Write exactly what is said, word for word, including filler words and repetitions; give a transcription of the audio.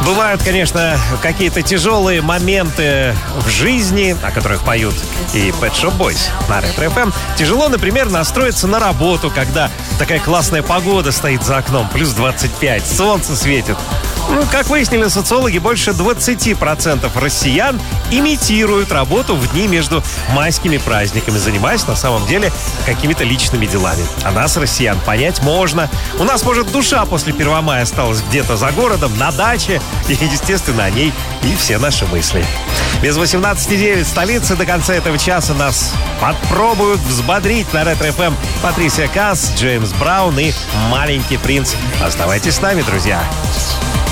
Бывают, конечно, какие-то тяжелые моменты в жизни, о которых поют и Pet Shop Boys на Ретро эф эм. Тяжело, например, настроиться на работу, когда такая классная погода стоит за окном, плюс двадцать пять, солнце светит. Ну, как выяснили социологи, больше двадцать процентов россиян имитируют работу в дни между майскими праздниками, занимаясь на самом деле какими-то личными делами. А нас, россиян, понять можно. У нас, может, душа после Первомая осталась где-то за городом, на даче, и, естественно, о ней и все наши мысли. Без восемнадцати девять столицы до конца этого часа нас попробуют взбодрить на Ретро эф эм Патрисия Каас, Джеймс Браун и Маленький принц. Оставайтесь с нами, друзья.